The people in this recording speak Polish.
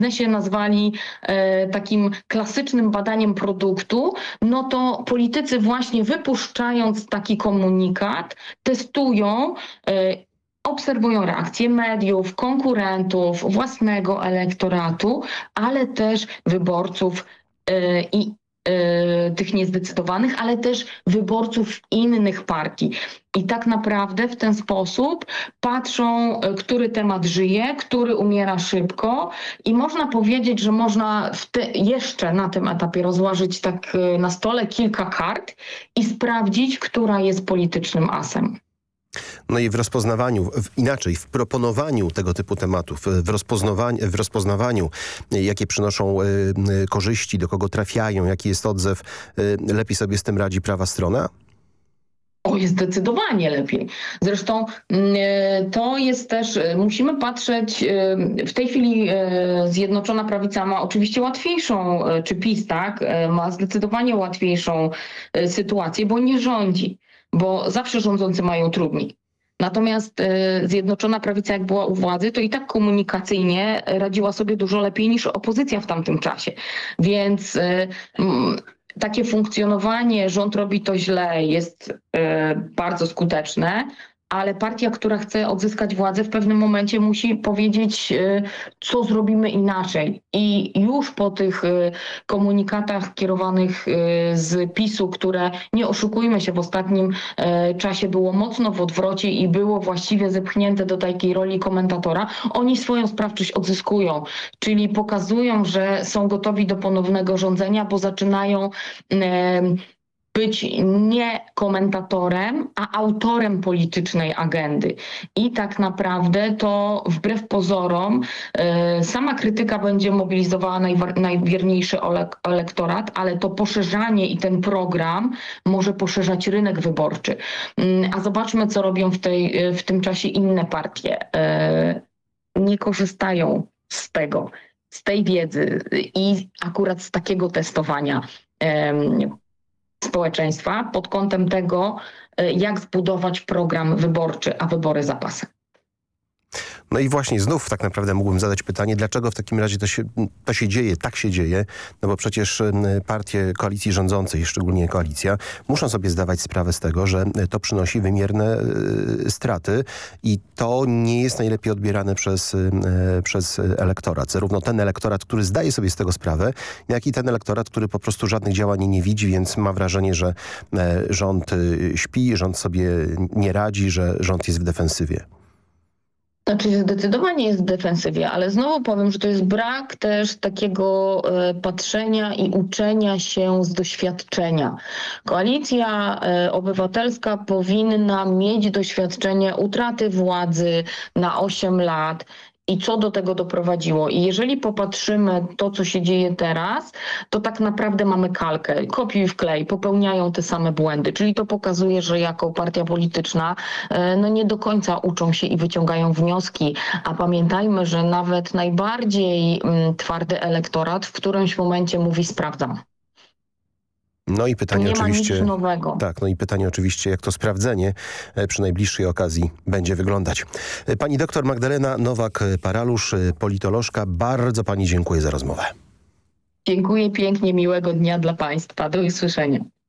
biznesie nazwali takim klasycznym badaniem produktu, no to politycy właśnie wypuszczając taki komunikat testują, obserwują reakcje mediów, konkurentów, własnego elektoratu, ale też wyborców i tych niezdecydowanych, ale też wyborców innych partii. I tak naprawdę w ten sposób patrzą, który temat żyje, który umiera szybko i można powiedzieć, że można jeszcze na tym etapie rozłożyć tak na stole kilka kart i sprawdzić, która jest politycznym asem. No i w rozpoznawaniu, w proponowaniu tego typu tematów, w rozpoznawaniu, jakie przynoszą korzyści, do kogo trafiają, jaki jest odzew, lepiej sobie z tym radzi prawa strona? Jest zdecydowanie lepiej. Zresztą to jest też, musimy patrzeć, w tej chwili Zjednoczona Prawica ma oczywiście łatwiejszą, czy PiS, tak, ma zdecydowanie łatwiejszą sytuację, bo nie rządzi, bo zawsze rządzący mają trudniej. Natomiast Zjednoczona Prawica, jak była u władzy, to i tak komunikacyjnie radziła sobie dużo lepiej niż opozycja w tamtym czasie. Więc takie funkcjonowanie, rząd robi to źle, jest bardzo skuteczne, ale partia, która chce odzyskać władzę, w pewnym momencie musi powiedzieć, co zrobimy inaczej. I już po tych komunikatach kierowanych z PiS-u, które, nie oszukujmy się, w ostatnim czasie było mocno w odwrocie i było właściwie zepchnięte do takiej roli komentatora, oni swoją sprawczość odzyskują, czyli pokazują, że są gotowi do ponownego rządzenia, bo zaczynają być nie komentatorem, a autorem politycznej agendy. I tak naprawdę to wbrew pozorom sama krytyka będzie mobilizowała najwierniejszy elektorat, ale to poszerzanie i ten program może poszerzać rynek wyborczy. A zobaczmy, co robią w tym czasie inne partie. Nie korzystają z tego, z tej wiedzy i akurat z takiego testowania społeczeństwa pod kątem tego, jak zbudować program wyborczy, a wybory za pasem. No i właśnie znów tak naprawdę mógłbym zadać pytanie, dlaczego w takim razie to się dzieje, tak się dzieje, no bo przecież partie koalicji rządzącej, szczególnie koalicja, muszą sobie zdawać sprawę z tego, że to przynosi wymierne straty i to nie jest najlepiej odbierane przez elektorat. Zarówno ten elektorat, który zdaje sobie z tego sprawę, jak i ten elektorat, który po prostu żadnych działań nie widzi, więc ma wrażenie, że rząd śpi, rząd sobie nie radzi, że rząd jest w defensywie. Znaczy zdecydowanie jest w defensywie, ale znowu powiem, że to jest brak też takiego patrzenia i uczenia się z doświadczenia. Koalicja Obywatelska powinna mieć doświadczenie utraty władzy na 8 lat. I co do tego doprowadziło? I jeżeli popatrzymy to, co się dzieje teraz, to tak naprawdę mamy kalkę. Kopiuj wklej, popełniają te same błędy. Czyli to pokazuje, że jako partia polityczna no nie do końca uczą się i wyciągają wnioski. A pamiętajmy, że nawet najbardziej twardy elektorat w którymś momencie mówi sprawdzam. No i pytanie nie oczywiście, ma nic nowego. Tak, no i pytanie oczywiście, jak to sprawdzenie przy najbliższej okazji będzie wyglądać. Pani doktor Magdalena Nowak-Paralusz, politolożka, bardzo pani dziękuję za rozmowę. Dziękuję pięknie, miłego dnia dla państwa. Do usłyszenia.